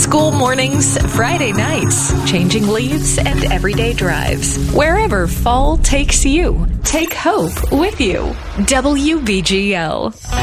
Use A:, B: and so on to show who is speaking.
A: School mornings, Friday nights, changing leaves, and everyday drives. Wherever fall takes you, take hope with you. WBGL.